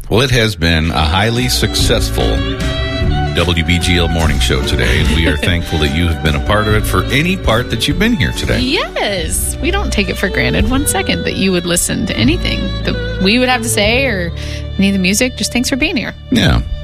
Well, it has been a highly successful WBGL morning show today, and we are thankful that you have been a part of it for any part that you've been here today. Yes. We don't take it for granted 1 second that you would listen to anything that we would have to say or any of the music. Just thanks for being here. Yeah.